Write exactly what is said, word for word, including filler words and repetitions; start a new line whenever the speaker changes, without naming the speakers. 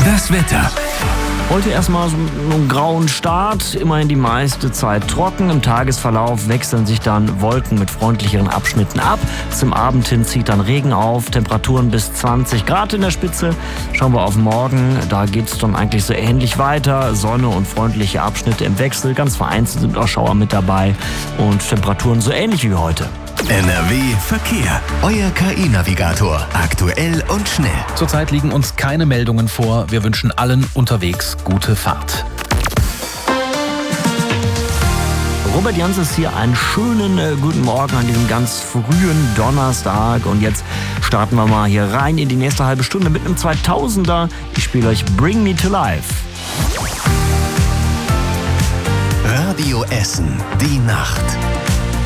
Das Wetter.
Heute erstmal so einen grauen Start, immerhin die meiste Zeit trocken. Im Tagesverlauf wechseln sich dann Wolken mit freundlicheren Abschnitten ab. Zum Abend hin zieht dann Regen auf, Temperaturen bis zwanzig Grad in der Spitze. Schauen wir auf morgen, da geht es dann eigentlich so ähnlich weiter. Sonne und freundliche Abschnitte im Wechsel, ganz vereinzelt sind auch Schauer mit dabei und Temperaturen so ähnlich wie heute.
N R W Verkehr. Euer K I-Navigator. Aktuell und schnell.
Zurzeit liegen uns keine Meldungen vor. Wir wünschen allen unterwegs gute Fahrt.
Robert Jans ist hier. Einen schönen äh, guten Morgen an diesem ganz frühen Donnerstag. Und jetzt starten wir mal hier rein in die nächste halbe Stunde mit einem zweitausender. Ich spiele euch Bring Me to Life.
Radio Essen. Die Nacht.